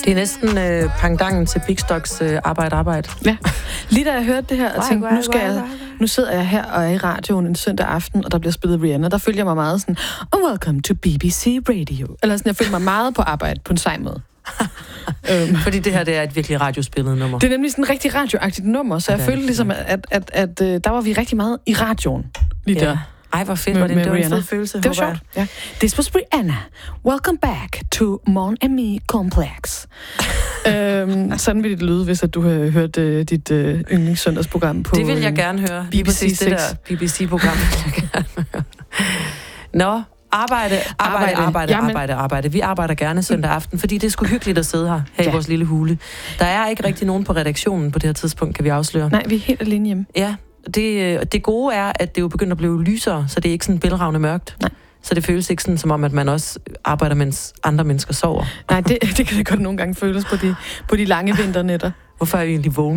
Det er næsten pangdangen til Big Stocks arbejde. Ja. Lige da jeg hørte det her, og tænkte, nu sidder jeg her og er i radioen en søndag aften, og der bliver spillet Rihanna. Der følger jeg mig meget sådan, welcome to BBC Radio. Eller sådan, jeg føler mig meget på arbejde på en sej måde. Fordi det her, det er et virkelig radiospillet nummer. Det er nemlig sådan et rigtig radioagtigt nummer, så jeg følte ligesom, at der var vi rigtig meget i radioen lige der. Ej, hvor fedt. Det var en fed følelse. Det var sjovt. Ja. This was Rihanna. Welcome back to Mon Ami Complex. Sådan vil det lyde, hvis at du har hørt dit yndlingssøndagsprogram på... Det vil jeg gerne høre. BBC 6. Det der BBC-program vil jeg gerne høre. Nå, arbejde. Vi arbejder gerne søndag aften, fordi det er sgu hyggeligt at sidde her i vores lille hule. Der er ikke rigtig nogen på redaktionen på det her tidspunkt, kan vi afsløre. Nej, vi er helt alene hjemme. Ja, det gode er, at det jo begynder at blive lysere, så det er ikke sådan bælragende mørkt. Nej. Så det føles ikke sådan, som om, at man også arbejder, mens andre mennesker sover. Nej, det kan det godt nogle gange føles på de lange vinternætter. Hvorfor er vi egentlig vågne?